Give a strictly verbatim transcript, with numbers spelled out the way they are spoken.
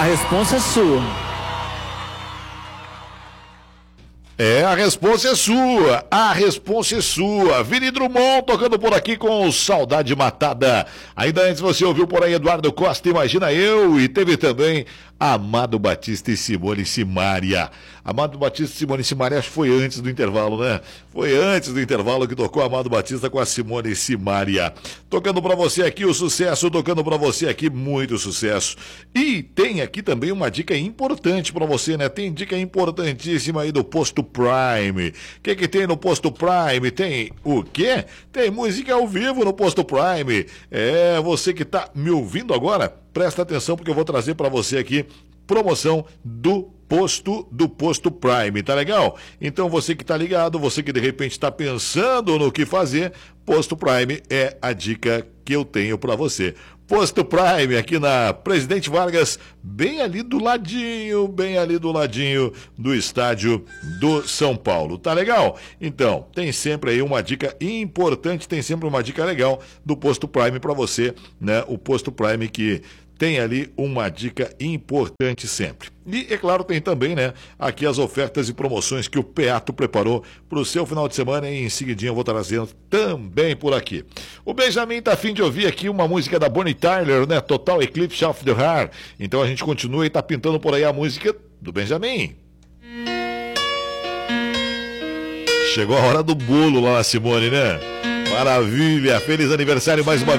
A responsa é sua. É, a resposta é sua, a resposta é sua. Vini Drummond tocando por aqui com Saudade Matada. Ainda antes você ouviu por aí Eduardo Costa, Imagina Eu, e teve também Amado Batista e Simone Simaria. Amado Batista e Simone Simaria, acho que foi antes do intervalo, né? Foi antes do intervalo que tocou Amado Batista com a Simone Simaria. Tocando pra você aqui o sucesso, tocando pra você aqui muito sucesso. E tem aqui também uma dica importante pra você, né? Tem dica importantíssima aí do Posto Prime. O que que tem no Posto Prime? Tem o quê? Tem música ao vivo no Posto Prime. É, você que tá me ouvindo agora, presta atenção porque eu vou trazer pra você aqui promoção do Posto do Posto Prime, tá legal? Então você que tá ligado, você que de repente tá pensando no que fazer, Posto Prime é a dica que eu tenho pra você. Posto Prime aqui na Presidente Vargas, bem ali do ladinho, bem ali do ladinho do estádio do São Paulo, tá legal? Então, tem sempre aí uma dica importante, tem sempre uma dica legal do Posto Prime pra você, né? O Posto Prime que tem ali uma dica importante sempre. E, é claro, tem também, né, aqui as ofertas e promoções que o Peato preparou para o seu final de semana e em seguidinho eu vou trazendo também por aqui. O Benjamin tá a fim de ouvir aqui uma música da Bonnie Tyler, né, Total Eclipse of the Heart. Então a gente continua e tá pintando por aí a música do Benjamin. Chegou a hora do bolo lá na Simone, né? Maravilha! Feliz aniversário mais uma vez.